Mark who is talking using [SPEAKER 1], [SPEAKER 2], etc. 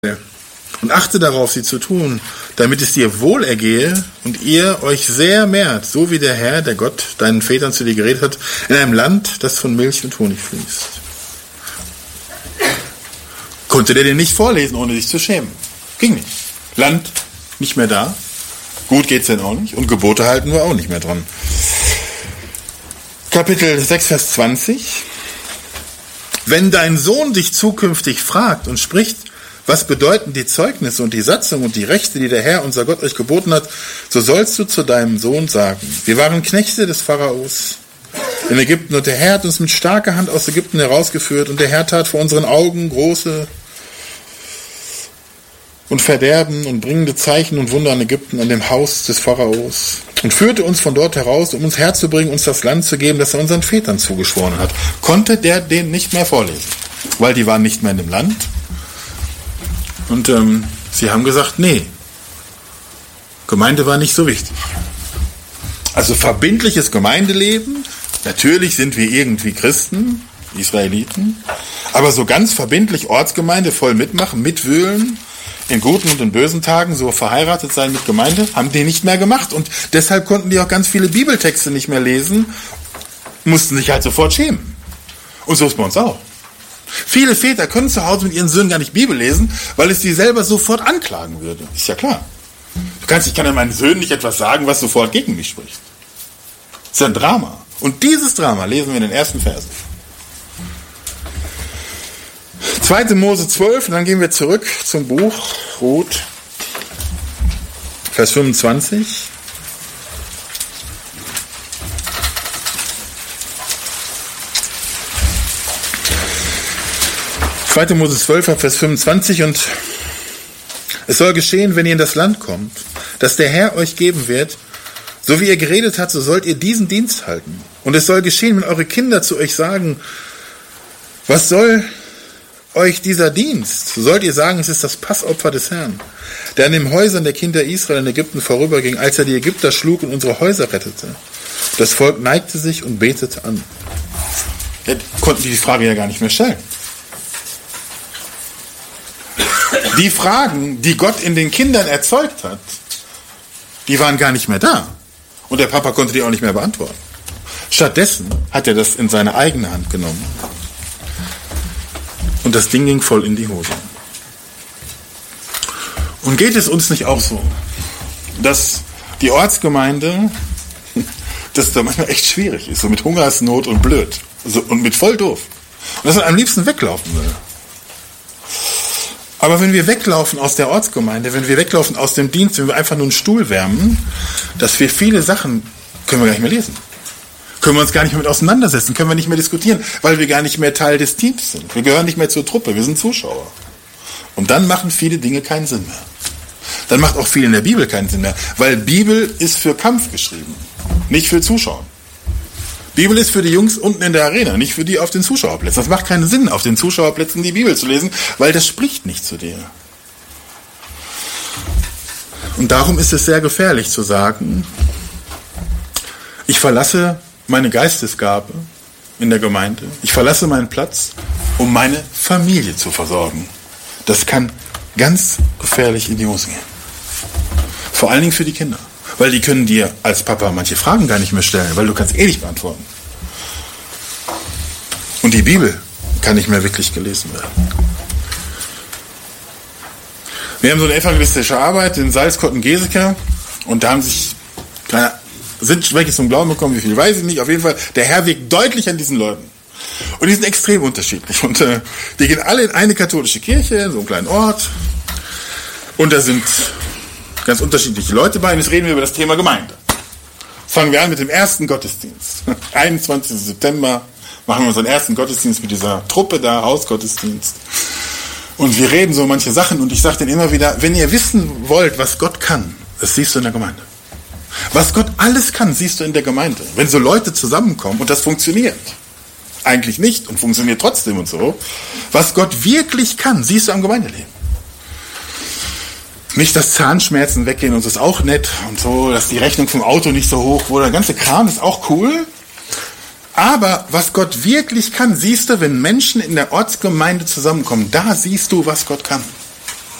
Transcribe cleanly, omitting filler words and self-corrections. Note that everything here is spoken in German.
[SPEAKER 1] und achte darauf, sie zu tun, damit es dir wohl ergehe und ihr euch sehr mehrt, so wie der Herr, der Gott, deinen Vätern zu dir geredet hat, in einem Land, das von Milch und Honig fließt. Konnte der den nicht vorlesen, ohne sich zu schämen? Ging nicht. Land nicht mehr da. Gut geht's denn auch nicht. Und Gebote halten wir auch nicht mehr dran. Kapitel 6, Vers 20. Wenn dein Sohn dich zukünftig fragt und spricht, was bedeuten die Zeugnisse und die Satzung und die Rechte, die der Herr, unser Gott, euch geboten hat, so sollst du zu deinem Sohn sagen, wir waren Knechte des Pharaos in Ägypten und der Herr hat uns mit starker Hand aus Ägypten herausgeführt und der Herr tat vor unseren Augen große und Verderben und bringende Zeichen und Wunder an Ägypten, an dem Haus des Pharaos und führte uns von dort heraus, um uns herzubringen, uns das Land zu geben, das er unseren Vätern zugeschworen hat. Konnte der den nicht mehr vorlesen, weil die waren nicht mehr in dem Land. Und sie haben gesagt, nee, Gemeinde war nicht so wichtig. Also verbindliches Gemeindeleben, natürlich sind wir irgendwie Christen, Israeliten, aber so ganz verbindlich Ortsgemeinde, voll mitmachen, mitwühlen, in guten und in bösen Tagen, so verheiratet sein mit Gemeinde, haben die nicht mehr gemacht. Und deshalb konnten die auch ganz viele Bibeltexte nicht mehr lesen, mussten sich halt sofort schämen. Und so ist bei uns auch. Viele Väter können zu Hause mit ihren Söhnen gar nicht Bibel lesen, weil es die selber sofort anklagen würde. Ist ja klar. Ich kann ja meinen Söhnen nicht etwas sagen, was sofort gegen mich spricht. Das ist ja ein Drama. Und dieses Drama lesen wir in den ersten Versen. 2. Mose 12, und dann gehen wir zurück zum Buch Ruth, Vers 25. Zweite Mose 12, Vers 25, und es soll geschehen, wenn ihr in das Land kommt, dass der Herr euch geben wird, so wie er geredet hat, so sollt ihr diesen Dienst halten. Und es soll geschehen, wenn eure Kinder zu euch sagen, was soll euch dieser Dienst? So sollt ihr sagen, es ist das Passopfer des Herrn, der an den Häusern der Kinder Israel in Ägypten vorüberging, als er die Ägypter schlug und unsere Häuser rettete. Das Volk neigte sich und betete an. Ja, konnten die Frage ja gar nicht mehr stellen. Die Fragen, die Gott in den Kindern erzeugt hat, die waren gar nicht mehr da. Und der Papa konnte die auch nicht mehr beantworten. Stattdessen hat er das in seine eigene Hand genommen. Und das Ding ging voll in die Hose. Und geht es uns nicht auch so, dass die Ortsgemeinde, dass da manchmal echt schwierig ist, so mit Hungersnot und blöd, so, und mit voll doof. Und dass man am liebsten weglaufen will. Aber wenn wir weglaufen aus der Ortsgemeinde, wenn wir weglaufen aus dem Dienst, wenn wir einfach nur einen Stuhl wärmen, dass wir viele Sachen können wir gar nicht mehr lesen. Können wir uns gar nicht mehr mit auseinandersetzen, können wir nicht mehr diskutieren, weil wir gar nicht mehr Teil des Teams sind. Wir gehören nicht mehr zur Truppe, wir sind Zuschauer. Und dann machen viele Dinge keinen Sinn mehr. Dann macht auch viel in der Bibel keinen Sinn mehr, weil Bibel ist für Kampf geschrieben, nicht für Zuschauen. Bibel ist für die Jungs unten in der Arena, nicht für die auf den Zuschauerplätzen. Das macht keinen Sinn, auf den Zuschauerplätzen die Bibel zu lesen, weil das spricht nicht zu dir. Und darum ist es sehr gefährlich zu sagen, ich verlasse meine Geistesgabe in der Gemeinde, ich verlasse meinen Platz, um meine Familie zu versorgen. Das kann ganz gefährlich in die Hose gehen. Vor allen Dingen für die Kinder. Weil die können dir als Papa manche Fragen gar nicht mehr stellen, weil du kannst eh nicht beantworten. Und die Bibel kann nicht mehr wirklich gelesen werden. Wir haben so eine evangelistische Arbeit in Salzkotten-Geseke und da haben sich, sind welche zum Glauben gekommen, wie viel weiß ich nicht, auf jeden Fall, der Herr wirkt deutlich an diesen Leuten. Und die sind extrem unterschiedlich. Und die gehen alle in eine katholische Kirche, in so einen kleinen Ort. Und da sind ganz unterschiedliche Leute bei. Und jetzt reden wir über das Thema Gemeinde. Jetzt fangen wir an mit dem ersten Gottesdienst. 21. September machen wir unseren ersten Gottesdienst mit dieser Truppe da, Hausgottesdienst. Und wir reden so manche Sachen. Und ich sage denen immer wieder, wenn ihr wissen wollt, was Gott kann, das siehst du in der Gemeinde. Was Gott alles kann, siehst du in der Gemeinde. Wenn so Leute zusammenkommen und das funktioniert. Eigentlich nicht und funktioniert trotzdem und so. Was Gott wirklich kann, siehst du am Gemeindeleben. Nicht, dass Zahnschmerzen weggehen und das ist auch nett und so, dass die Rechnung vom Auto nicht so hoch wurde. Der ganze Kram ist auch cool. Aber was Gott wirklich kann, siehst du, wenn Menschen in der Ortsgemeinde zusammenkommen. Da siehst du, was Gott kann.